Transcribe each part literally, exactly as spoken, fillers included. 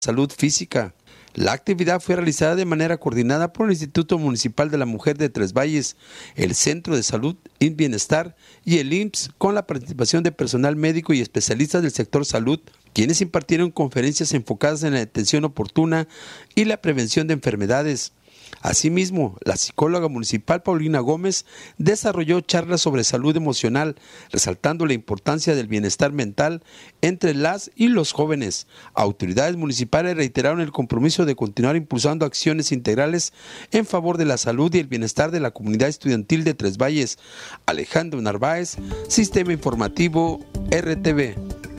salud física. La actividad fue realizada de manera coordinada por el Instituto Municipal de la Mujer de Tres Valles, el Centro de Salud y Bienestar y el I M S S, con la participación de personal médico y especialistas del sector salud, quienes impartieron conferencias enfocadas en la detención oportuna y la prevención de enfermedades. Asimismo, la psicóloga municipal Paulina Gómez desarrolló charlas sobre salud emocional, resaltando la importancia del bienestar mental entre las y los jóvenes. Autoridades municipales reiteraron el compromiso de continuar impulsando acciones integrales en favor de la salud y el bienestar de la comunidad estudiantil de Tres Valles. Alejandro Narváez, Sistema Informativo R T V.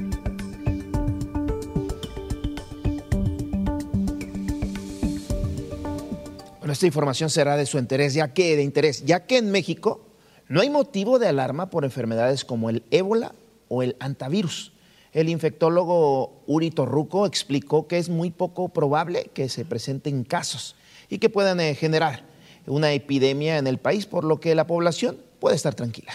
Bueno, esta información será de su interés, ya que de interés, ya que en México no hay motivo de alarma por enfermedades como el ébola o el hantavirus. El infectólogo Uri Torruco explicó que es muy poco probable que se presenten casos y que puedan eh, generar una epidemia en el país, por lo que la población puede estar tranquila.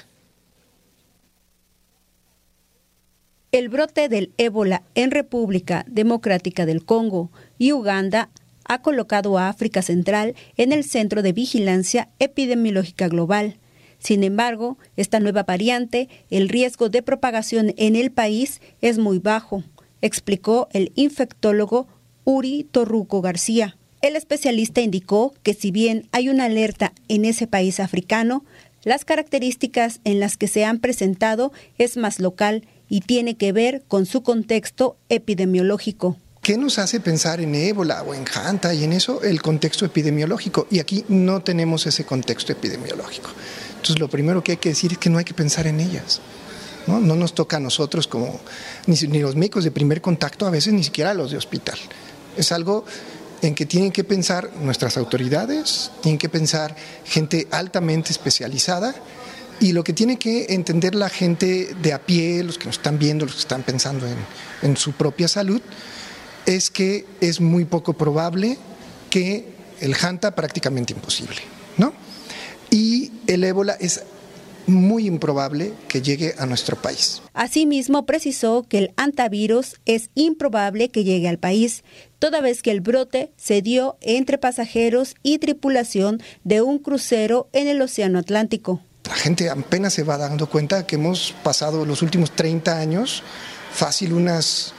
El brote del ébola en República Democrática del Congo y Uganda ha colocado a África Central en el centro de vigilancia epidemiológica global. Sin embargo, esta nueva variante, el riesgo de propagación en el país es muy bajo, explicó el infectólogo Uri Torruco García. El especialista indicó que si bien hay una alerta en ese país africano, las características en las que se han presentado es más local y tiene que ver con su contexto epidemiológico. ¿Qué nos hace pensar en ébola o en hanta y en eso? El contexto epidemiológico. Y aquí no tenemos ese contexto epidemiológico. Entonces, lo primero que hay que decir es que no hay que pensar en ellas. No, no nos toca a nosotros como ni, ni los médicos de primer contacto, a veces ni siquiera los de hospital. Es algo en que tienen que pensar nuestras autoridades, tienen que pensar gente altamente especializada. Y lo que tiene que entender la gente de a pie, los que nos están viendo, los que están pensando en, en su propia salud, es que es muy poco probable que el hanta, prácticamente imposible, ¿no? Y el ébola es muy improbable que llegue a nuestro país. Asimismo, precisó que el hantavirus es improbable que llegue al país, toda vez que el brote se dio entre pasajeros y tripulación de un crucero en el Océano Atlántico. La gente apenas se va dando cuenta que hemos pasado los últimos treinta años, fácil unas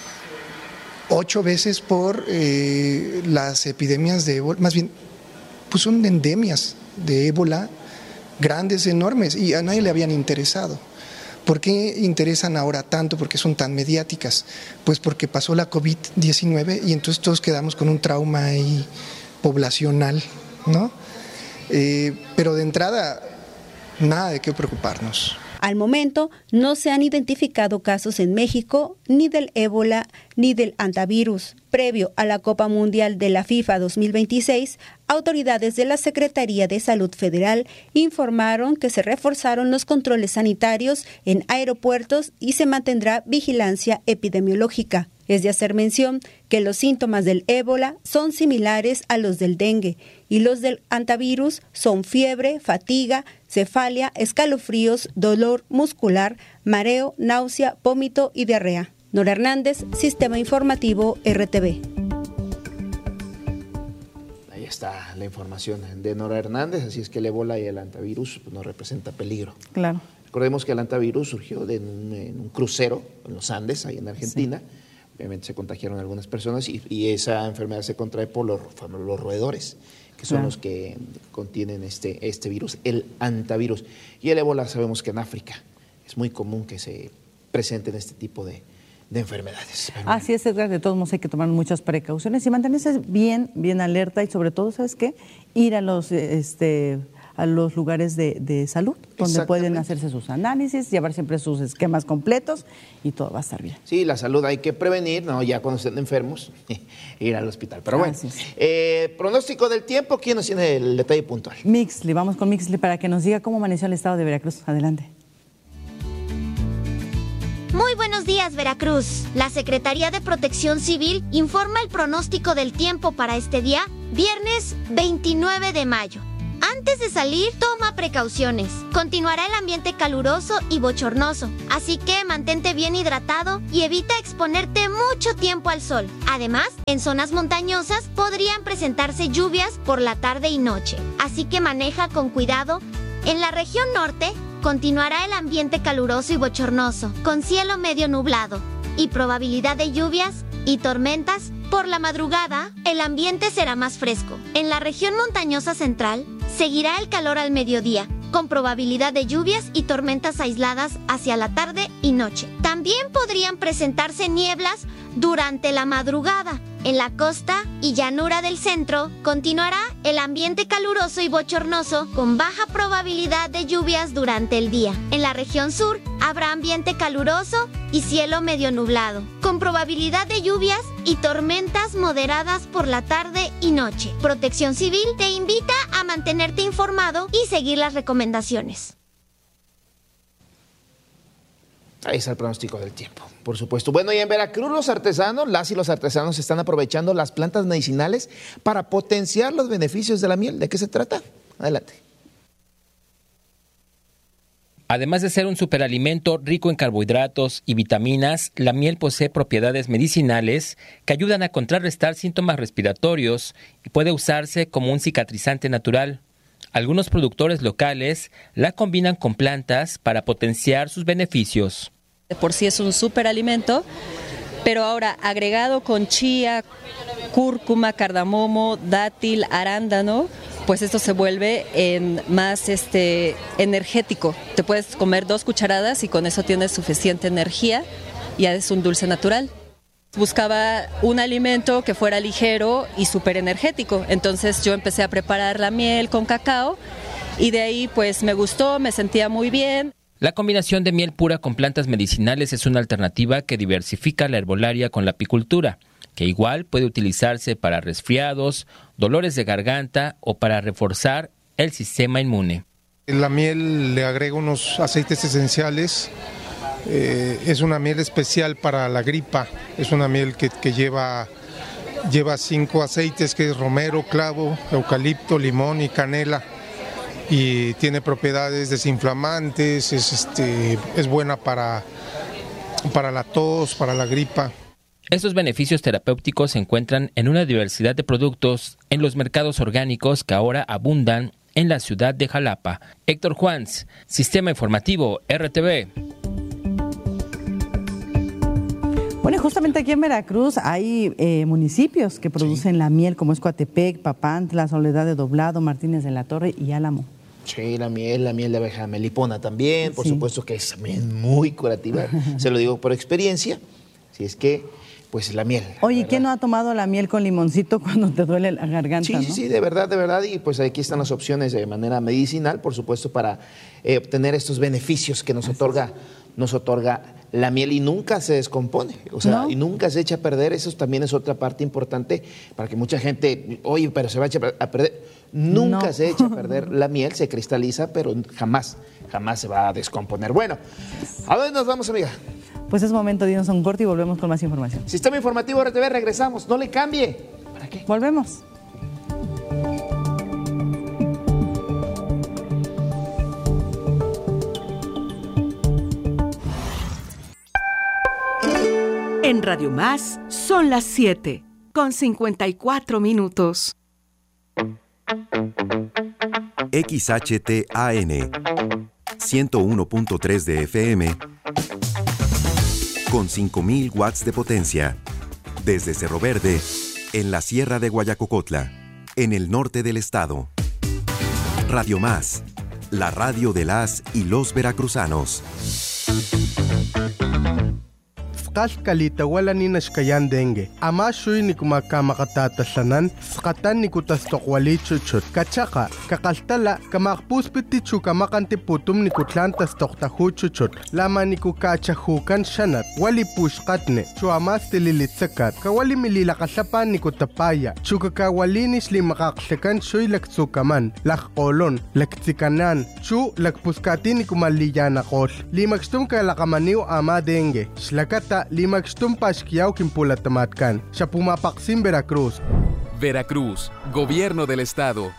ocho veces por eh, las epidemias de ébola, más bien, pues son endemias de ébola grandes, enormes, y a nadie le habían interesado. ¿Por qué interesan ahora tanto? ¿Por qué son tan mediáticas? Pues porque pasó la COVID diecinueve y entonces todos quedamos con un trauma ahí poblacional, ¿no? Eh, pero de entrada, nada de qué preocuparnos. Al momento, no se han identificado casos en México ni del ébola ni del hantavirus. Previo a la Copa Mundial de la FIFA dos mil veintiséis, autoridades de la Secretaría de Salud Federal informaron que se reforzaron los controles sanitarios en aeropuertos y se mantendrá vigilancia epidemiológica. Es de hacer mención que los síntomas del ébola son similares a los del dengue y los del hantavirus son fiebre, fatiga, cefalia, escalofríos, dolor muscular, mareo, náusea, vómito y diarrea. Nora Hernández, Sistema Informativo R T V. Ahí está la información de Nora Hernández, así es que el ébola y el hantavirus pues, no representa peligro. Claro. Recordemos que el hantavirus surgió de un, en un crucero en los Andes, ahí en Argentina. Sí. Obviamente se contagiaron algunas personas y, y esa enfermedad se contrae por los, los roedores, que son claro. los que contienen este, este virus, el hantavirus. Y el ébola sabemos que en África es muy común que se presenten este tipo de, de enfermedades. Pero Así es, Edgar, de todos modos hay que tomar muchas precauciones y mantenerse bien, bien alerta y sobre todo, ¿sabes qué? Ir a los... este a los lugares de, de salud, donde pueden hacerse sus análisis, llevar siempre sus esquemas completos y todo va a estar bien. Sí, la salud hay que prevenir, no ya cuando estén enfermos, ir al hospital. Pero bueno, eh, pronóstico del tiempo, ¿quién nos tiene el detalle puntual? Mixley, vamos con Mixley para que nos diga cómo amaneció el estado de Veracruz. Adelante. Muy buenos días, Veracruz. La Secretaría de Protección Civil informa el pronóstico del tiempo para este día, viernes veintinueve de mayo. Ante Antes de salir, toma precauciones. Continuará el ambiente caluroso y bochornoso, así que mantente bien hidratado y evita exponerte mucho tiempo al sol. Además, en zonas montañosas podrían presentarse lluvias por la tarde y noche, así que maneja con cuidado. En la región norte, continuará el ambiente caluroso y bochornoso, con cielo medio nublado y probabilidad de lluvias y tormentas. Por la madrugada, el ambiente será más fresco. En la región montañosa central, seguirá el calor al mediodía, con probabilidad de lluvias y tormentas aisladas hacia la tarde y noche. También podrían presentarse nieblas durante la madrugada. En la costa y llanura del centro, continuará el ambiente caluroso y bochornoso, con baja probabilidad de lluvias durante el día. En la región sur, habrá ambiente caluroso y cielo medio nublado, con probabilidad de lluvias y tormentas moderadas por la tarde y noche. Protección Civil te invita a mantenerte informado y seguir las recomendaciones. Ahí está el pronóstico del tiempo, por supuesto. Bueno, y en Veracruz los artesanos, las y los artesanos están aprovechando las plantas medicinales para potenciar los beneficios de la miel. ¿De qué se trata? Adelante. Además de ser un superalimento rico en carbohidratos y vitaminas, la miel posee propiedades medicinales que ayudan a contrarrestar síntomas respiratorios y puede usarse como un cicatrizante natural. Algunos productores locales la combinan con plantas para potenciar sus beneficios. De por sí es un superalimento, pero ahora agregado con chía, cúrcuma, cardamomo, dátil, arándano, pues esto se vuelve en más este, energético. Te puedes comer dos cucharadas y con eso tienes suficiente energía y es un dulce natural. Buscaba un alimento que fuera ligero y súper energético, entonces yo empecé a preparar la miel con cacao y de ahí pues me gustó, me sentía muy bien. La combinación de miel pura con plantas medicinales es una alternativa que diversifica la herbolaria con la apicultura, que igual puede utilizarse para resfriados, dolores de garganta o para reforzar el sistema inmune. La miel le agrega unos aceites esenciales. Eh, es una miel especial para la gripa, es una miel que, que lleva, lleva cinco aceites, que es romero, clavo, eucalipto, limón y canela, y tiene propiedades desinflamantes, es, este, es buena para, para la tos, para la gripa. Estos beneficios terapéuticos se encuentran en una diversidad de productos en los mercados orgánicos que ahora abundan en la ciudad de Jalapa. Héctor Juans, Sistema Informativo R T V. Bueno, justamente aquí en Veracruz hay eh, municipios que producen sí. la miel, como es Coatepec, Papantla, Soledad de Doblado, Martínez de la Torre y Álamo. Sí, la miel, la miel de abeja melipona también, por sí. supuesto que es también muy curativa, se lo digo por experiencia, si es que, pues la miel. Oye, ¿quién no ha tomado la miel con limoncito cuando te duele la garganta? Sí, ¿no? sí, sí, de verdad, de verdad, y pues aquí están las opciones de manera medicinal, por supuesto, para eh, obtener estos beneficios que nos otorga, nos otorga la miel y nunca se descompone, o sea, ¿no? Y nunca se echa a perder. Eso también es otra parte importante para que mucha gente, oye, pero se va a echar a perder. Nunca no. se echa a perder la miel, se cristaliza, pero jamás, jamás se va a descomponer. Bueno, ¿a dónde nos vamos, amiga? Pues es momento de irnos a un corte y volvemos con más información. Sistema Informativo R T V, regresamos, no le cambie. ¿Para qué? Volvemos. En Radio Más son las siete, con cincuenta y cuatro minutos. X H T A N, ciento uno punto tres de F M, con cinco mil watts de potencia, desde Cerro Verde, en la Sierra de Guayacocotla, en el norte del estado. Radio Más, la radio de las y los veracruzanos. Kalkalita wala ni nashkayan dengue. Ama shuy ni kumakamatatalanan, skatan ni kutastokwali chuchut. Kachaka, kakaltala, kamakpuspiti chukamakanti putum ni kutlantas toktahu chuchut. Lama ni kukachahukan shanat, wali pushkatne, chuamas tililitsakat, kawali mililakasapan ni kutapaya, chukakawalinis li makaklekan shuy laktsukaman, lakkolon, laktsikanan, chu lakpuskati ni kumaliyanakol. Limakstum kalakamaniw ama dengue, shlakata Limaxtum Pashkiao Kimpulatamatkan, Chapumapaksim, Veracruz. Veracruz, Gobierno del Estado.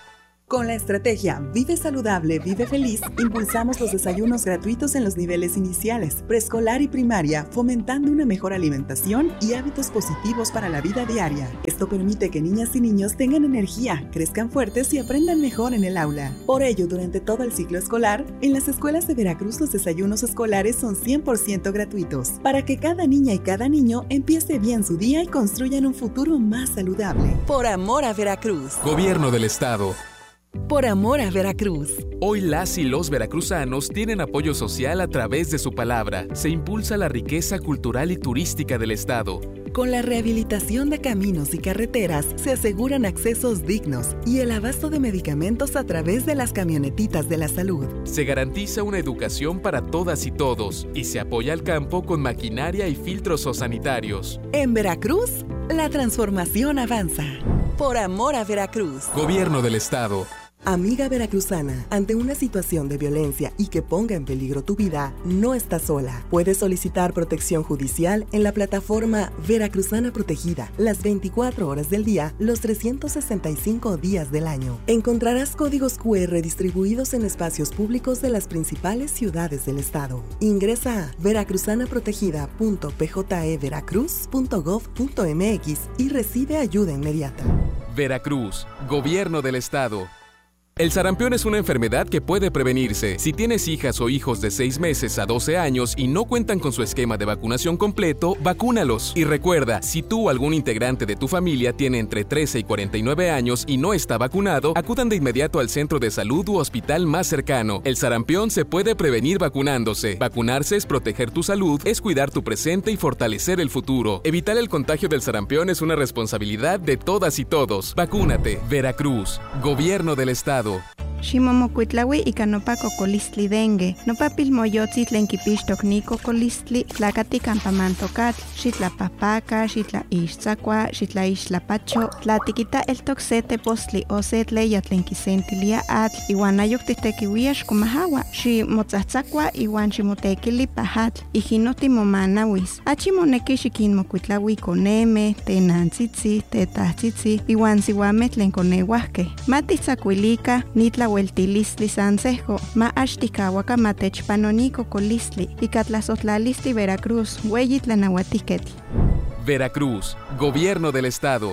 Con la estrategia Vive Saludable, Vive Feliz, impulsamos los desayunos gratuitos en los niveles iniciales, preescolar y primaria, fomentando una mejor alimentación y hábitos positivos para la vida diaria. Esto permite que niñas y niños tengan energía, crezcan fuertes y aprendan mejor en el aula. Por ello, durante todo el ciclo escolar, en las escuelas de Veracruz los desayunos escolares son cien por ciento gratuitos, para que cada niña y cada niño empiece bien su día y construyan un futuro más saludable. Por amor a Veracruz. Gobierno del Estado. Por amor a Veracruz. Hoy las y los veracruzanos tienen apoyo social a través de su palabra. Se impulsa la riqueza cultural y turística del Estado. Con la rehabilitación de caminos y carreteras se aseguran accesos dignos y el abasto de medicamentos a través de las camionetitas de la salud. Se garantiza una educación para todas y todos y se apoya al campo con maquinaria y filtros sanitarios. En Veracruz, la transformación avanza. Por amor a Veracruz. Gobierno del Estado. Amiga veracruzana, ante una situación de violencia y que ponga en peligro tu vida, no estás sola. Puedes solicitar protección judicial en la plataforma Veracruzana Protegida, las veinticuatro horas del día, los trescientos sesenta y cinco días del año. Encontrarás códigos cu erre distribuidos en espacios públicos de las principales ciudades del estado. Ingresa a veracruzanaprotegida punto p j e veracruz punto gov punto m x y recibe ayuda inmediata. Veracruz, Gobierno del Estado. El sarampión es una enfermedad que puede prevenirse. Si tienes hijas o hijos de seis meses a doce años y no cuentan con su esquema de vacunación completo, vacúnalos. Y recuerda, si tú o algún integrante de tu familia tiene entre trece y cuarenta y nueve años y no está vacunado, acudan de inmediato al centro de salud u hospital más cercano. El sarampión se puede prevenir vacunándose. Vacunarse es proteger tu salud, es cuidar tu presente y fortalecer el futuro. Evitar el contagio del sarampión es una responsabilidad de todas y todos. Vacúnate. Veracruz, Gobierno del Estado. Ximomocuitlaui ika nopa cocolistli dengue, nopa pilmoyotzi tlen kipixtok ni cocolistli, tlakati campamantokatl, xitlapahpaka, xitlaixtzakua, xitlaixtlapacho, tlatikita eltok se tepostli o se tleya tlen kisentilia atl, iwan ayok titekiuia xkomahawa, ximotzatzakua iwan ximotekili pahatl, ijino timomanawis. Achi moneki xikinmokuitlaui koneme, tenantzitzi, tetahtzitzi, iwan siuameh tlen koneuahkeh. Matitzakuilika nitla hueltilistli sansejo, ma axtikawaka matechpanoni cocolistli, ikatlazotlalistli Veracruz, hueyi tlanahuatiketl. Veracruz, Gobierno del Estado.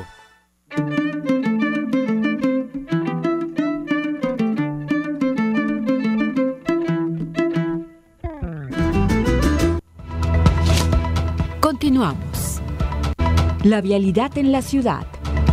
Continuamos. La vialidad en la ciudad.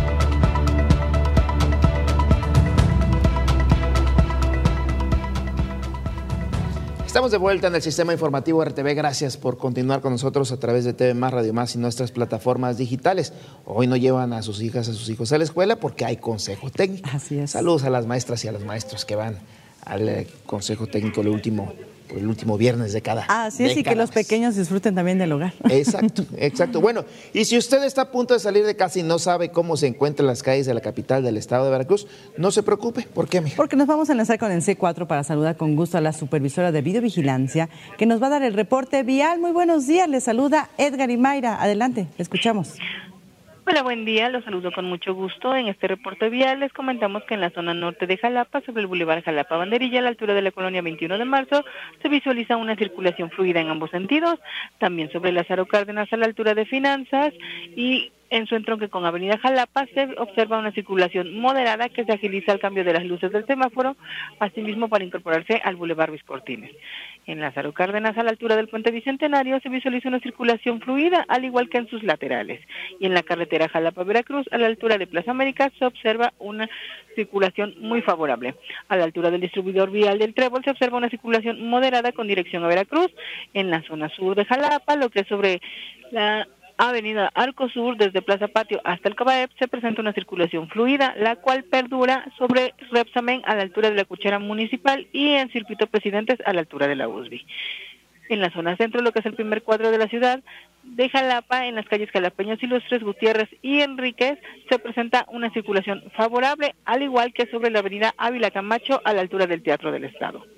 Estamos de vuelta en el sistema informativo R T V. Gracias por continuar con nosotros a través de T V Más, Radio Más y nuestras plataformas digitales. Hoy no llevan a sus hijas, a sus hijos a la escuela porque hay consejo técnico. Así es. Saludos a las maestras y a los maestros que van al eh, consejo técnico el último, el último viernes de cada Así es, y que los pequeños disfruten también del hogar. Exacto, exacto. Bueno, y si usted está a punto de salir de casa y no sabe cómo se encuentran las calles de la capital del estado de Veracruz, no se preocupe. ¿Por qué, mija? Porque nos vamos a enlazar con el C cuatro para saludar con gusto a la supervisora de videovigilancia, que nos va a dar el reporte vial. Muy buenos días, les saluda Edgar y Mayra. Adelante, escuchamos. Hola, buen día, los saludo con mucho gusto. En este reporte vial les comentamos que en la zona norte de Jalapa, sobre el bulevar Jalapa Banderilla, a la altura de la colonia veintiuno de marzo, se visualiza una circulación fluida en ambos sentidos. También sobre Lázaro Cárdenas, a la altura de Finanzas, y en su entronque con Avenida Jalapa se observa una circulación moderada que se agiliza al cambio de las luces del semáforo, asimismo para incorporarse al bulevar Luis Cortines. En Lázaro Cárdenas, a la altura del Puente Bicentenario, se visualiza una circulación fluida, al igual que en sus laterales. Y en la carretera Jalapa-Veracruz, a la altura de Plaza América, se observa una circulación muy favorable. A la altura del distribuidor vial del Trébol, se observa una circulación moderada con dirección a Veracruz. En la zona sur de Jalapa, lo que es sobre la Avenida Arco Sur, desde Plaza Patio hasta el Cabaep, se presenta una circulación fluida, la cual perdura sobre Repsamen a la altura de la Cuchera Municipal y en Circuito Presidentes a la altura de la U S B I. En la zona centro, lo que es el primer cuadro de la ciudad de Jalapa, en las calles Jalapeños Ilustres, Gutiérrez y Enríquez, se presenta una circulación favorable, al igual que sobre la avenida Ávila Camacho a la altura del Teatro del Estado.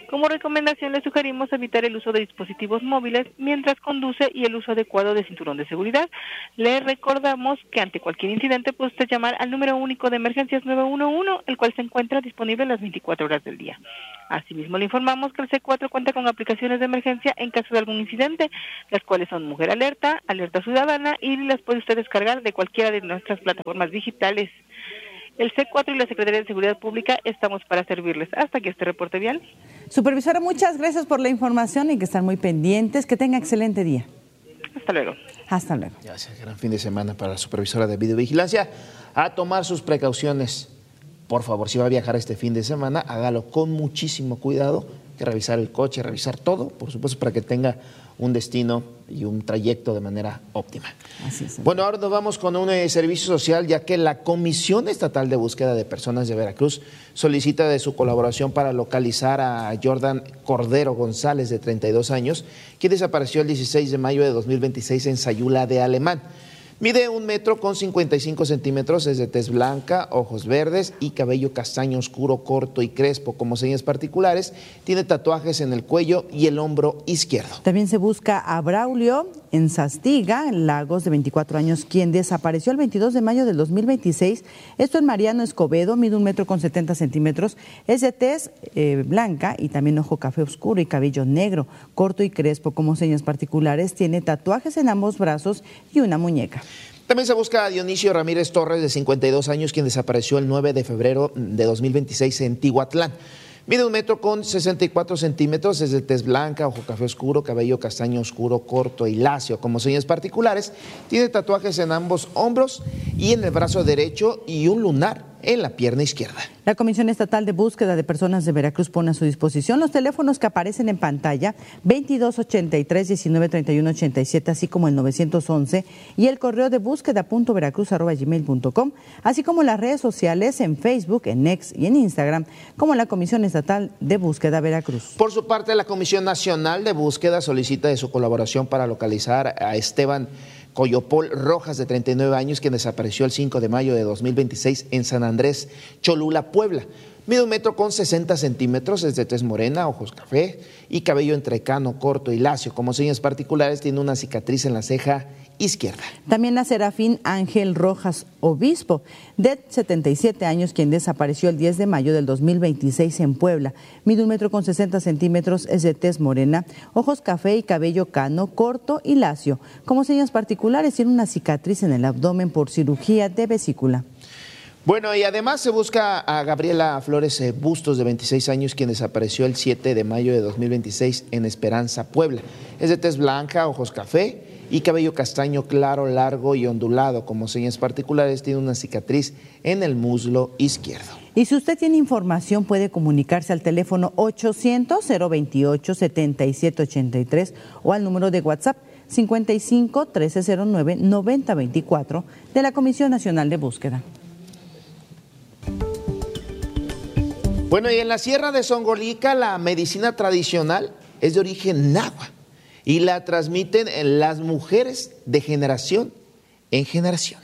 Como recomendación, le sugerimos evitar el uso de dispositivos móviles mientras conduce y el uso adecuado de cinturón de seguridad. Le recordamos que ante cualquier incidente puede usted llamar al número único de emergencias nueve uno uno, el cual se encuentra disponible las veinticuatro horas del día. Asimismo, le informamos que el C cuatro cuenta con aplicaciones de emergencia en caso de algún incidente, las cuales son Mujer Alerta, Alerta Ciudadana, y las puede usted descargar de cualquiera de nuestras plataformas digitales. El C cuatro y la Secretaría de Seguridad Pública estamos para servirles. Hasta aquí este reporte vial. Supervisora, muchas gracias por la información y que están muy pendientes. Que tenga excelente día. Hasta luego. Hasta luego. Gracias. Gran fin de semana para la supervisora de videovigilancia. A tomar sus precauciones. Por favor, si va a viajar este fin de semana, hágalo con muchísimo cuidado. Hay que revisar el coche, revisar todo, por supuesto, para que tenga un destino y un trayecto de manera óptima. Así es. Bueno, ahora nos vamos con un eh, servicio social, ya que la Comisión Estatal de Búsqueda de Personas de Veracruz solicita de su colaboración para localizar a Jordan Cordero González, de treinta y dos años, quien desapareció el dieciséis de mayo de dos mil veintiséis en Sayula de Alemán. Mide un metro con cincuenta y cinco centímetros, es de tez blanca, ojos verdes y cabello castaño oscuro, corto y crespo. Como señas particulares, tiene tatuajes en el cuello y el hombro izquierdo. También se busca a Braulio en Sastiga, en Lagos, de veinticuatro años, quien desapareció el veintidós de mayo del dos mil veintiséis. Esto en Mariano Escobedo, mide un metro con setenta centímetros, es de tez eh, blanca y también ojo café oscuro y cabello negro, corto y crespo. Como señas particulares, tiene tatuajes en ambos brazos y una muñeca. También se busca a Dionisio Ramírez Torres, de cincuenta y dos años, quien desapareció el nueve de febrero de dos mil veintiséis en Tihuatlán. Mide un metro con sesenta y cuatro centímetros, es de tez blanca, ojo café oscuro, cabello castaño oscuro, corto y lacio. Como señas particulares, tiene tatuajes en ambos hombros y en el brazo derecho y un lunar en la pierna izquierda. La Comisión Estatal de Búsqueda de Personas de Veracruz pone a su disposición los teléfonos que aparecen en pantalla, veintidós ochenta y tres, diecinueve treinta y uno ochenta y siete, así como el novecientos once, y el correo de búsqueda punto veracruz arroba gmail punto com, así como las redes sociales en Facebook, en X y en Instagram, como la Comisión Estatal de Búsqueda Veracruz. Por su parte, la Comisión Nacional de Búsqueda solicita de su colaboración para localizar a Esteban Coyopol Rojas, de treinta y nueve años, quien desapareció el cinco de mayo de dos mil veintiséis en San Andrés Cholula, Puebla. Mide un metro con sesenta centímetros, es de tez morena, ojos café y cabello entrecano, corto y lacio. Como señas particulares, tiene una cicatriz en la ceja izquierda. También a Serafín Ángel Rojas Obispo, de setenta y siete años, quien desapareció el diez de mayo del dos mil veintiséis en Puebla. Mide un metro con sesenta centímetros, es de tez morena, ojos café y cabello cano, corto y lacio. Como señas particulares, tiene una cicatriz en el abdomen por cirugía de vesícula. Bueno, y además se busca a Gabriela Flores Bustos, de veintiséis años, quien desapareció el siete de mayo de dos mil veintiséis en Esperanza, Puebla. Es de tez blanca, ojos café y cabello castaño claro, largo y ondulado. Como señas particulares, tiene una cicatriz en el muslo izquierdo. Y si usted tiene información, puede comunicarse al teléfono ochocientos, cero veintiocho, setenta y siete ochenta y tres o al número de WhatsApp cincuenta y cinco, trece cero nueve, noventa veinticuatro de la Comisión Nacional de Búsqueda. Bueno, y en la Sierra de Songolica la medicina tradicional es de origen náhuatl y la transmiten las mujeres de generación en generación.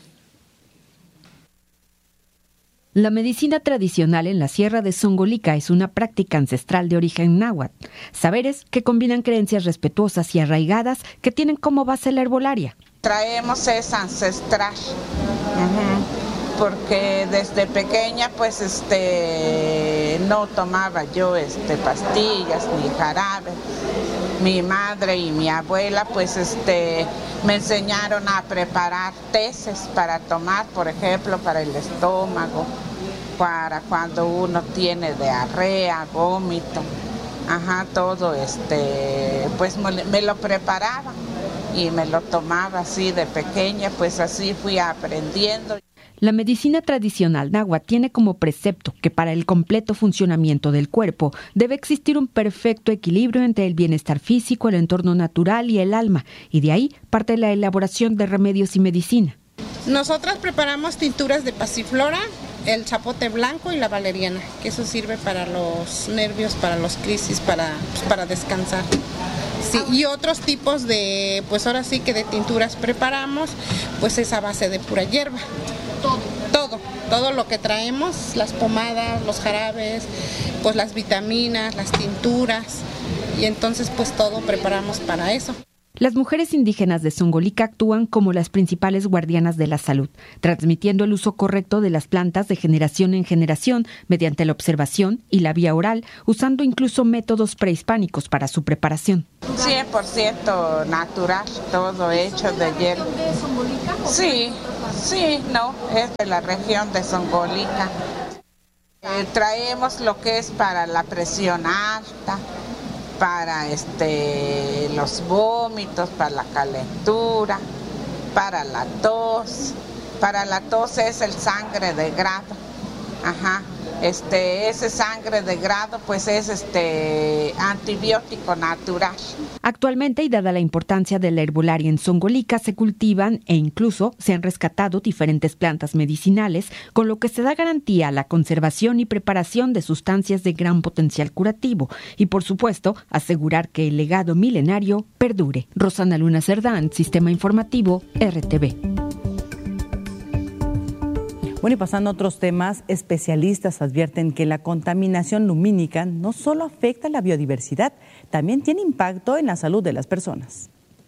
La medicina tradicional en la Sierra de Songolica es una práctica ancestral de origen náhuatl, saberes que combinan creencias respetuosas y arraigadas que tienen como base la herbolaria. Traemos esa ancestral, uh-huh. porque desde pequeña pues este no tomaba yo este pastillas ni jarabes. Mi madre y mi abuela pues este me enseñaron a preparar teces para tomar, por ejemplo, para el estómago, para cuando uno tiene diarrea, vómito, ajá, todo este, pues me lo preparaba y me lo tomaba así de pequeña, pues así fui aprendiendo. La medicina tradicional náhuatl tiene como precepto que para el completo funcionamiento del cuerpo debe existir un perfecto equilibrio entre el bienestar físico, el entorno natural y el alma, y de ahí parte la elaboración de remedios y medicina. Nosotras preparamos tinturas de pasiflora, el zapote blanco y la valeriana, que eso sirve para los nervios, para los crisis, para, pues, para descansar. Sí, y otros tipos de, pues ahora sí que de tinturas preparamos, pues es a base de pura hierba. Todo, todo, todo lo que traemos, las pomadas, los jarabes, pues las vitaminas, las tinturas, y entonces pues todo preparamos para eso. Las mujeres indígenas de Zongolica actúan como las principales guardianas de la salud, transmitiendo el uso correcto de las plantas de generación en generación mediante la observación y la vía oral, usando incluso métodos prehispánicos para su preparación. cien por ciento natural, todo hecho de hierba. Sí, sí, no, es de la región de Zongolica. Eh, traemos lo que es para la presión alta, para este, los vómitos, para la calentura, para la tos. Para la tos es el sangre de grado. Ajá. Este, ese sangre de grado pues es este antibiótico natural. Actualmente, y dada la importancia de la herbolaria en Zongolica, se cultivan e incluso se han rescatado diferentes plantas medicinales, con lo que se da garantía a la conservación y preparación de sustancias de gran potencial curativo y, por supuesto, asegurar que el legado milenario perdure. Rosana Luna Cerdán, Sistema Informativo, R T V. Bueno, y pasando a otros temas, especialistas advierten que la contaminación lumínica no solo afecta a la biodiversidad, también tiene impacto en la salud de las personas.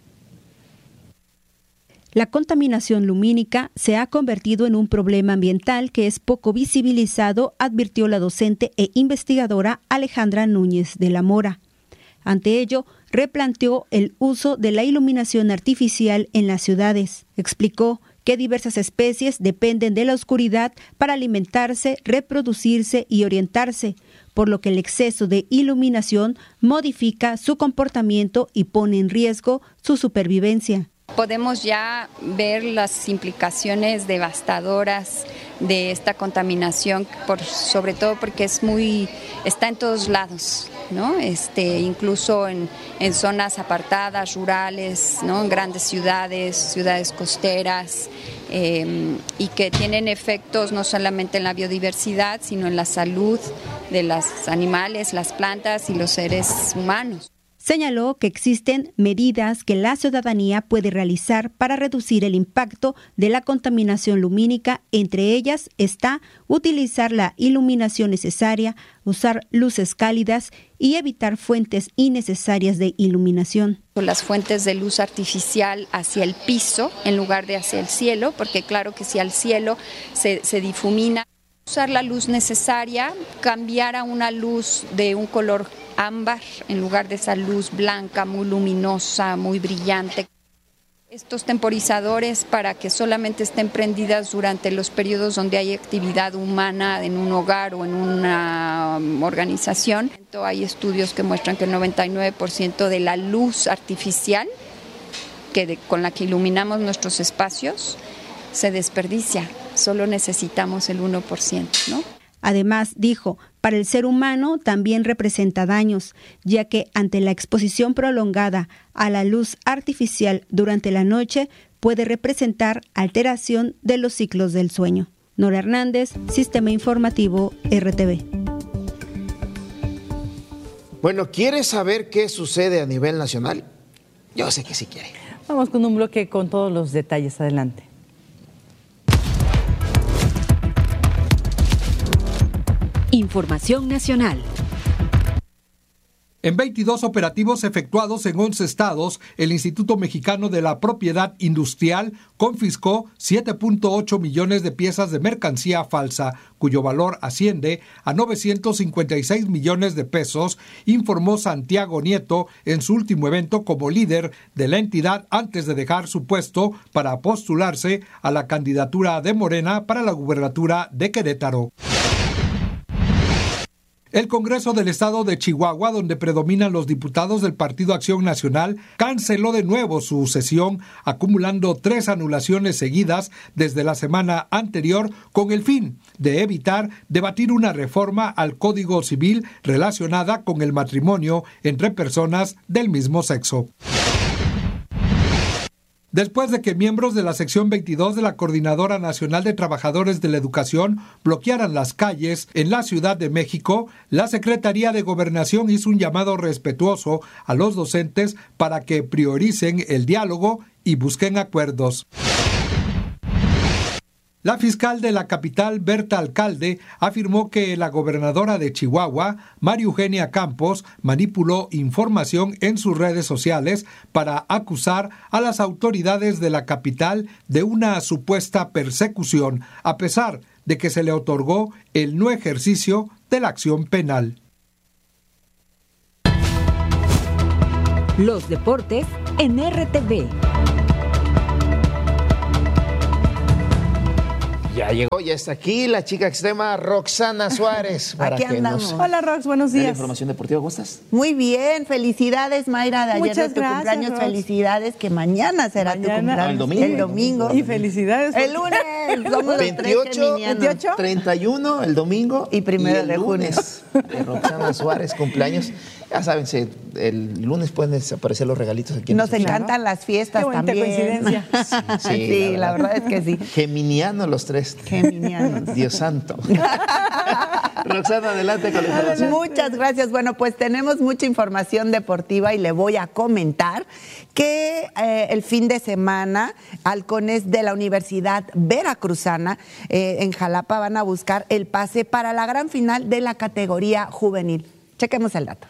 La contaminación lumínica se ha convertido en un problema ambiental que es poco visibilizado, advirtió la docente e investigadora Alejandra Núñez de la Mora. Ante ello, replanteó el uso de la iluminación artificial en las ciudades. Explicó que diversas especies dependen de la oscuridad para alimentarse, reproducirse y orientarse, por lo que el exceso de iluminación modifica su comportamiento y pone en riesgo su supervivencia. Podemos ya ver las implicaciones devastadoras de esta contaminación, por, sobre todo porque es muy, está en todos lados, ¿no? Este, incluso en, en zonas apartadas, rurales, ¿no? En grandes ciudades, ciudades costeras, eh, y que tienen efectos no solamente en la biodiversidad, sino en la salud de los animales, las plantas y los seres humanos. Señaló que existen medidas que la ciudadanía puede realizar para reducir el impacto de la contaminación lumínica. Entre ellas está utilizar la iluminación necesaria, usar luces cálidas y evitar fuentes innecesarias de iluminación. Las fuentes de luz artificial hacia el piso en lugar de hacia el cielo, porque claro que si al cielo se, se difumina. Usar la luz necesaria, cambiar a una luz de un color ámbar en lugar de esa luz blanca, muy luminosa, muy brillante. Estos temporizadores para que solamente estén prendidas durante los periodos donde hay actividad humana en un hogar o en una organización. Hay estudios que muestran que el noventa y nueve por ciento de la luz artificial que de, con la que iluminamos nuestros espacios se desperdicia. Solo necesitamos el uno por ciento, ¿no? Además, dijo, para el ser humano también representa daños, ya que ante la exposición prolongada a la luz artificial durante la noche puede representar alteración de los ciclos del sueño. Nora Hernández, Sistema Informativo, R T V. Bueno, ¿quieres saber qué sucede a nivel nacional? Yo sé que sí quiere. Vamos con un bloque con todos los detalles. Adelante. Información nacional. En veintidós operativos efectuados en once estados, el Instituto Mexicano de la Propiedad Industrial confiscó siete punto ocho millones de piezas de mercancía falsa, cuyo valor asciende a novecientos cincuenta y seis millones de pesos, informó Santiago Nieto en su último evento como líder de la entidad antes de dejar su puesto para postularse a la candidatura de Morena para la gubernatura de Querétaro. El Congreso del Estado de Chihuahua, donde predominan los diputados del Partido Acción Nacional, canceló de nuevo su sesión, acumulando tres anulaciones seguidas desde la semana anterior, con el fin de evitar debatir una reforma al Código Civil relacionada con el matrimonio entre personas del mismo sexo. Después de que miembros de la sección veintidós de la Coordinadora Nacional de Trabajadores de la Educación bloquearan las calles en la Ciudad de México, la Secretaría de Gobernación hizo un llamado respetuoso a los docentes para que prioricen el diálogo y busquen acuerdos. La fiscal de la capital, Berta Alcalde, afirmó que la gobernadora de Chihuahua, María Eugenia Campos, manipuló información en sus redes sociales para acusar a las autoridades de la capital de una supuesta persecución, a pesar de que se le otorgó el no ejercicio de la acción penal. Los deportes en R T V. Ya llegó, ya está aquí la chica extrema Roxana Suárez. Para Aquí que andamos. nos Hola, Rox, buenos días. dé la información deportiva, ¿cómo estás? Muy bien, felicidades, Mayra, de ayer Muchas de tu gracias, cumpleaños, Rox. felicidades, que mañana será Mañana. tu cumpleaños. No, el domingo. El domingo. Y felicidades. El lunes, somos los tres veintiocho, geminianos. veintiocho. treinta y uno el domingo Y primero el de junio. lunes de Roxana Suárez, cumpleaños. Ya saben, se- el lunes pueden desaparecer los regalitos aquí. en Nos los- encantan las fiestas Qué bonita también. coincidencia. Sí, Sí, la verdad es que sí. Geminianos los tres. Geminianos. Dios santo. Roxana, adelante con la información. Muchas gracias. Bueno, pues tenemos mucha información deportiva y le voy a comentar que eh, el fin de semana halcones de la Universidad Veracruzana eh, en Jalapa van a buscar el pase para la gran final de la categoría juvenil. Chequemos el dato.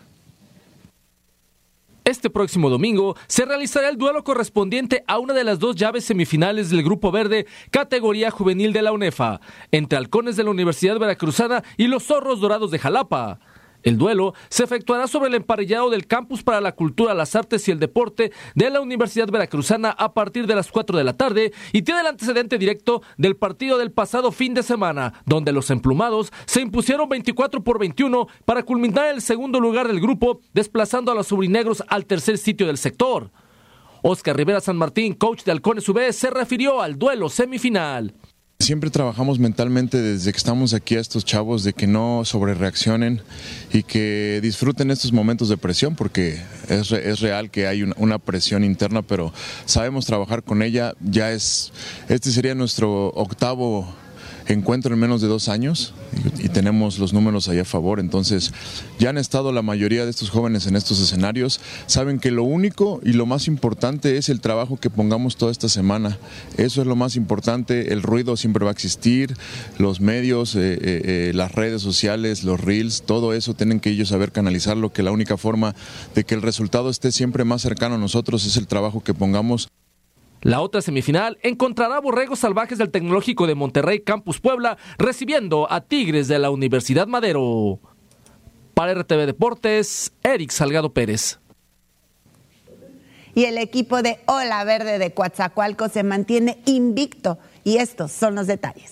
Este próximo domingo se realizará el duelo correspondiente a una de las dos llaves semifinales del Grupo Verde, categoría juvenil de la UNEFA, entre halcones de la Universidad Veracruzana y los zorros dorados de Jalapa. El duelo se efectuará sobre el emparellado del Campus para la Cultura, las Artes y el Deporte de la Universidad Veracruzana a partir de las cuatro de la tarde y tiene el antecedente directo del partido del pasado fin de semana, donde los emplumados se impusieron veinticuatro por veintiuno para culminar el segundo lugar del grupo, desplazando a los subrinegros al tercer sitio del sector. Oscar Rivera San Martín, coach de Halcones U V, se refirió al duelo semifinal. Siempre trabajamos mentalmente desde que estamos aquí a estos chavos de que no sobrereaccionen y que disfruten estos momentos de presión, porque es, re- es real que hay una, una presión interna, pero sabemos trabajar con ella. Ya es, este sería nuestro octavo encuentro en menos de dos años y, y tenemos los números ahí a favor. Entonces ya han estado la mayoría de estos jóvenes en estos escenarios, saben que lo único y lo más importante es el trabajo que pongamos toda esta semana. Eso es lo más importante. El ruido siempre va a existir, los medios, eh, eh, eh, las redes sociales, los reels, todo eso tienen que ellos saber canalizarlo, que la única forma de que el resultado esté siempre más cercano a nosotros es el trabajo que pongamos. La otra semifinal encontrará a Borregos Salvajes del Tecnológico de Monterrey Campus Puebla recibiendo a Tigres de la Universidad Madero. Para R T V Deportes, Eric Salgado Pérez. Y el equipo de Ola Verde de Coatzacoalcos se mantiene invicto y estos son los detalles.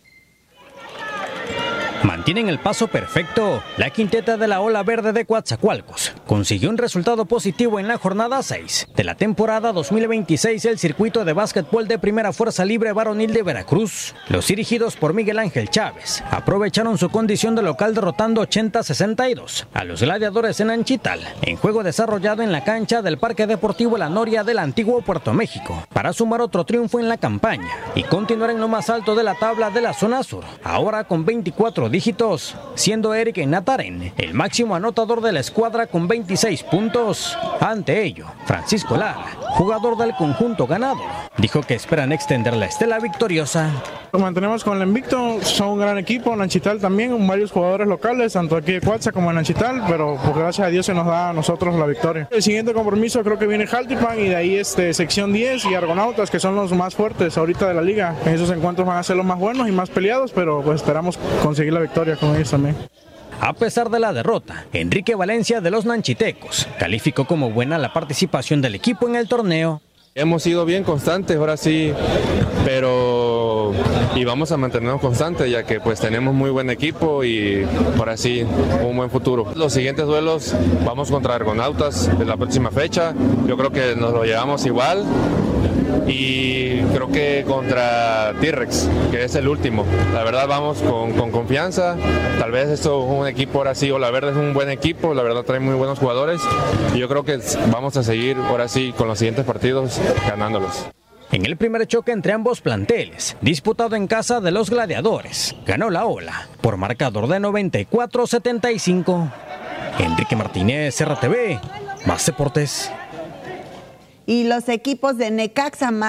Mantienen el paso perfecto. La quinteta de la Ola Verde de Coatzacoalcos consiguió un resultado positivo en la jornada seis de la temporada dos mil veintiséis del circuito de básquetbol de Primera Fuerza Libre Varonil de Veracruz. Los dirigidos por Miguel Ángel Chávez aprovecharon su condición de local derrotando ochenta a sesenta y dos a los gladiadores en Anchital, en juego desarrollado en la cancha del Parque Deportivo La Noria del antiguo Puerto México, para sumar otro triunfo en la campaña y continuar en lo más alto de la tabla de la zona sur, ahora con veinticuatro dígitos, siendo Eric Nataren el máximo anotador de la escuadra con veintiséis puntos. Ante ello, Francisco Lara, jugador del conjunto ganador, dijo que esperan extender la estela victoriosa. Nos mantenemos con el invicto, son un gran equipo, Nanchital también, varios jugadores locales, tanto aquí de Coatza como en Nanchital, pero pues gracias a Dios se nos da a nosotros la victoria. El siguiente compromiso creo que viene Jaltipan y de ahí este, sección diez y Argonautas, que son los más fuertes ahorita de la liga. Esos encuentros van a ser los más buenos y más peleados, pero pues esperamos conseguir la victoria con ellos también. A pesar de la derrota, Enrique Valencia de los Nanchitecos calificó como buena la participación del equipo en el torneo. Hemos sido bien constantes, ahora sí, pero y vamos a mantenernos constantes ya que pues tenemos muy buen equipo y ahora sí un buen futuro. Los siguientes duelos vamos contra Argonautas de la próxima fecha, yo creo que nos lo llevamos igual. Y creo que contra T-Rex, que es el último. La verdad vamos con, con confianza. Tal vez esto es un equipo ahora sí, Ola Verde es un buen equipo, la verdad trae muy buenos jugadores. Y yo creo que vamos a seguir ahora sí con los siguientes partidos ganándolos. En el primer choque entre ambos planteles, disputado en casa de los Gladiadores, ganó la Ola por marcador de noventa y cuatro a setenta y cinco. Enrique Martínez, R T V, Más Deportes. Y los equipos de Necaxa M A C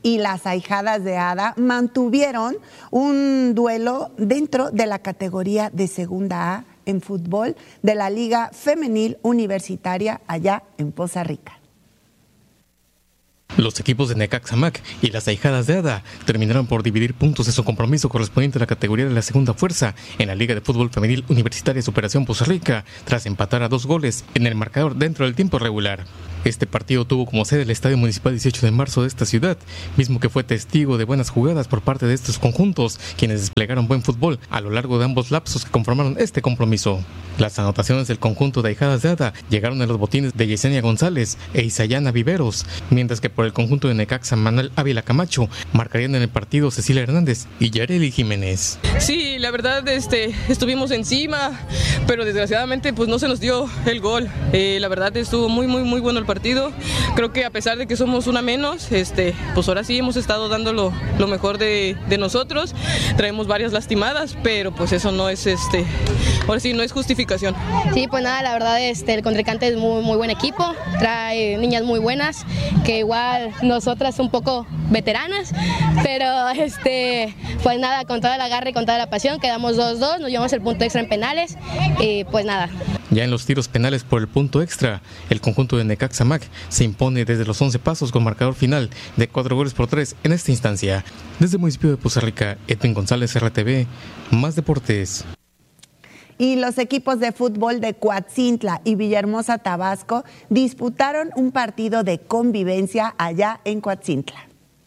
y las Ahijadas de Ada mantuvieron un duelo dentro de la categoría de Segunda A en fútbol de la Liga Femenil Universitaria allá en Poza Rica. Los equipos de Necaxa M A C y las Ahijadas de Ada terminaron por dividir puntos de su compromiso correspondiente a la categoría de la segunda fuerza en la Liga de Fútbol Femenil Universitaria Superación Poza Rica, tras empatar a dos goles en el marcador dentro del tiempo regular. Este partido tuvo como sede el Estadio Municipal dieciocho de marzo de esta ciudad, mismo que fue testigo de buenas jugadas por parte de estos conjuntos, quienes desplegaron buen fútbol a lo largo de ambos lapsos que conformaron este compromiso. Las anotaciones del conjunto de Ahijadas de Ada llegaron a los botines de Yesenia González e Isayana Viveros, mientras que por el conjunto de Necaxa, Manuel Ávila Camacho marcarían en el partido Cecilia Hernández y Yareli Jiménez. Sí, la verdad este, estuvimos encima, pero desgraciadamente pues no se nos dio el gol. Eh, la verdad estuvo muy muy muy bueno el partido. Creo que a pesar de que somos una menos, este, pues ahora sí hemos estado dando lo, lo mejor de, de nosotros. Traemos varias lastimadas, pero pues eso no es este, ahora sí no es justificación. Sí, pues nada, la verdad este, el contrincante es muy muy buen equipo, trae niñas muy buenas, que igual nosotras un poco veteranas, pero este, pues nada, con toda la garra y con toda la pasión, quedamos dos dos, nos llevamos el punto extra en penales y pues nada. Ya en los tiros penales por el punto extra, el conjunto de Necaxa M A C se impone desde los once pasos con marcador final de cuatro goles por tres en esta instancia. Desde el municipio de Poza Rica, Edwin González, R T V, Más Deportes. Y los equipos de fútbol de Coatzintla y Villahermosa, Tabasco, disputaron un partido de convivencia allá en Coatzintla.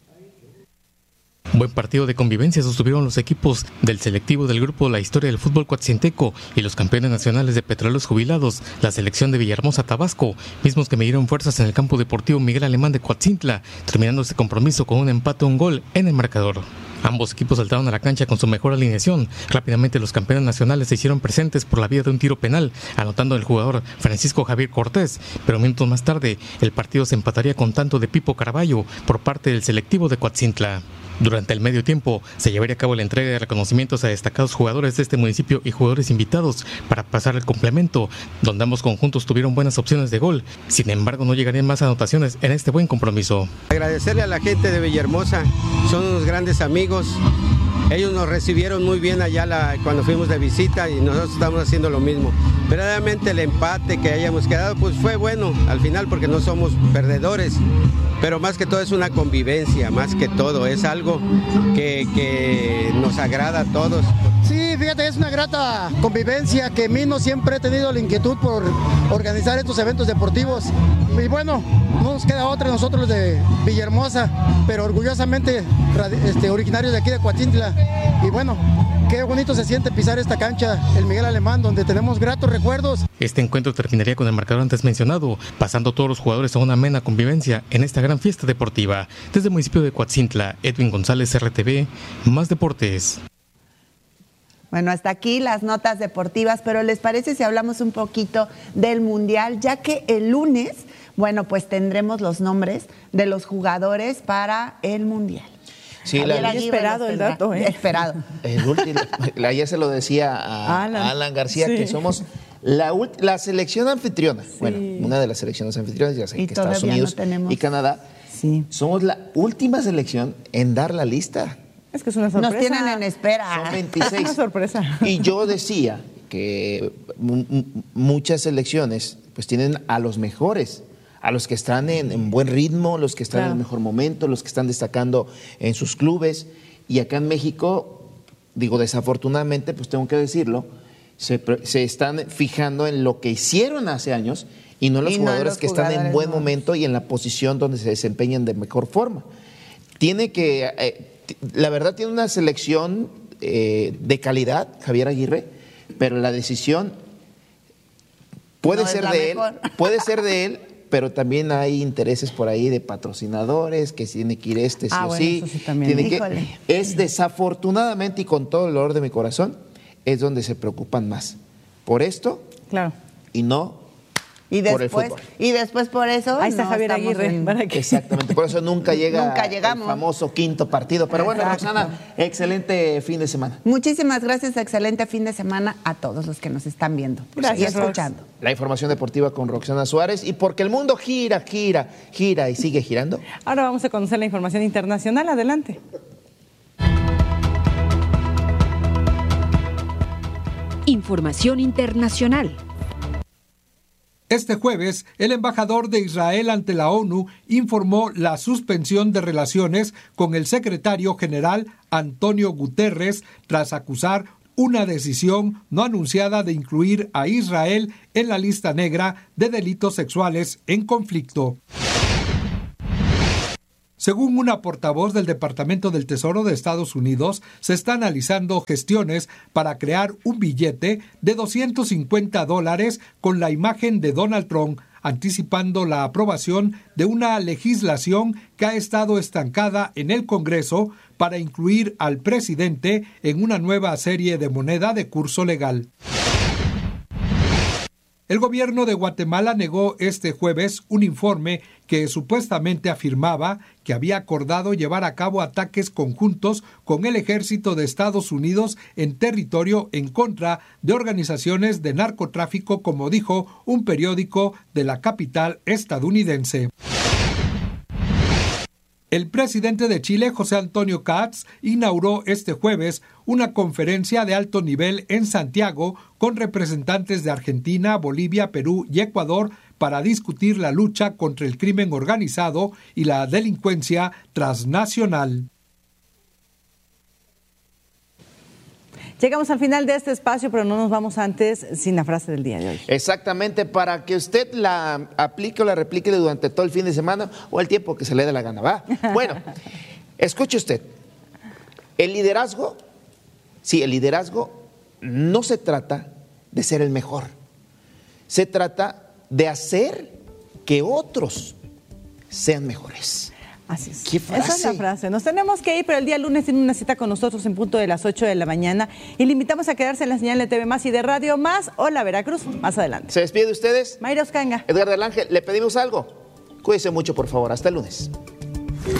Buen partido de convivencia sostuvieron los equipos del selectivo del grupo La Historia del Fútbol Coatzinteco y los campeones nacionales de Petróleos Jubilados, la selección de Villahermosa, Tabasco, mismos que midieron fuerzas en el campo deportivo Miguel Alemán de Coatzintla, terminando este compromiso con un empate a un gol en el marcador. Ambos equipos saltaron a la cancha con su mejor alineación. Rápidamente los campeones nacionales se hicieron presentes por la vía de un tiro penal, anotando el jugador Francisco Javier Cortés, pero minutos más tarde el partido se empataría con tanto de Pipo Caraballo por parte del selectivo de Coatzintla. Durante el medio tiempo se llevaría a cabo la entrega de reconocimientos a destacados jugadores de este municipio y jugadores invitados para pasar el complemento, donde ambos conjuntos tuvieron buenas opciones de gol. Sin embargo, no llegarían más anotaciones en este buen compromiso. Agradecerle a la gente de Villahermosa, son unos grandes amigos. Ellos nos recibieron muy bien allá la, cuando fuimos de visita y nosotros estamos haciendo lo mismo. Verdaderamente el empate que hayamos quedado pues fue bueno al final porque no somos perdedores, pero más que todo es una convivencia, más que todo es algo que, que nos agrada a todos. Sí, fíjate, es una grata convivencia que mismo siempre he tenido la inquietud por organizar estos eventos deportivos y bueno, no nos queda otra nosotros de Villahermosa, pero orgullosamente este, originarios de aquí de Coatzintla y bueno, qué bonito se siente pisar esta cancha, el Miguel Alemán, donde tenemos gratos recuerdos. Este encuentro terminaría con el marcador antes mencionado, pasando todos los jugadores a una amena convivencia en esta gran fiesta deportiva. Desde el municipio de Coatzintla, Edwin González, R T V, Más Deportes. Bueno, hasta aquí las notas deportivas, pero ¿les parece si hablamos un poquito del Mundial? Ya que el lunes, bueno, pues tendremos los nombres de los jugadores para el Mundial. Sí, la, esperado el dato, ¿eh? Esperado. El último, ayer se lo decía a Alan, a Alan García, sí, que somos la, la selección anfitriona, sí, bueno, una de las selecciones anfitrionas, ya sé que Estados Unidos no tenemos... y Canadá, sí, somos la última selección en dar la lista. Es que es una sorpresa. Nos tienen en espera. Son veintiséis. Es una sorpresa. Y yo decía que muchas selecciones pues tienen a los mejores, a los que están en, en buen ritmo, los que están claro. en el mejor momento, los que están destacando en sus clubes. Y acá en México, digo, desafortunadamente, pues tengo que decirlo, se, se están fijando en lo que hicieron hace años y no los y jugadores no los que jugadores están en buen no. momento y en la posición donde se desempeñan de mejor forma. Tiene que, eh, la verdad tiene una selección eh, de calidad, Javier Aguirre, pero la decisión puede no ser de mejor. él, puede ser de él, pero también hay intereses por ahí de patrocinadores, que tiene que ir este sí ah, o bueno, sí. sí tiene que, es desafortunadamente, y con todo el dolor de mi corazón, es donde se preocupan más por esto claro. y no Y por el después, fútbol. y después por eso. Ahí está no Javier estamos Aguirre. en- para que- Exactamente, por eso nunca llega Nunca llegamos. el famoso quinto partido. Pero bueno, Exacto. Roxana, excelente fin de semana. Muchísimas gracias, excelente fin de semana a todos los que nos están viendo Gracias, y escuchando. La información deportiva con Roxana Suárez. Y porque el mundo gira, gira, gira y sigue girando. Ahora vamos a conocer la información internacional. Adelante. Información internacional. Este jueves, el embajador de Israel ante la ONU informó la suspensión de relaciones con el secretario general Antonio Guterres tras acusar una decisión no anunciada de incluir a Israel en la lista negra de delitos sexuales en conflicto. Según una portavoz del Departamento del Tesoro de Estados Unidos, se está analizando gestiones para crear un billete de doscientos cincuenta dólares con la imagen de Donald Trump, anticipando la aprobación de una legislación que ha estado estancada en el Congreso para incluir al presidente en una nueva serie de moneda de curso legal. El gobierno de Guatemala negó este jueves un informe que supuestamente afirmaba que había acordado llevar a cabo ataques conjuntos con el ejército de Estados Unidos en territorio en contra de organizaciones de narcotráfico, como dijo un periódico de la capital estadounidense. El presidente de Chile, José Antonio Kats, inauguró este jueves una conferencia de alto nivel en Santiago con representantes de Argentina, Bolivia, Perú y Ecuador para discutir la lucha contra el crimen organizado y la delincuencia transnacional. Llegamos al final de este espacio, pero no nos vamos antes sin la frase del día de hoy. Exactamente, para que usted la aplique o la replique durante todo el fin de semana o el tiempo que se le dé la gana, ¿va? Bueno, escuche usted. El liderazgo, sí, el liderazgo no se trata de ser el mejor. Se trata de hacer que otros sean mejores. Así es. ¿Qué frase? Esa es la frase. Nos tenemos que ir, pero el día lunes tiene una cita con nosotros en punto de las ocho de la mañana y le invitamos a quedarse en la señal de T V Más y de Radio Más. Hola, Veracruz, más adelante. ¿Se despide de ustedes? Mayra Oscanga. Edgar del Ángel, le pedimos algo. Cuídese mucho, por favor. Hasta el lunes.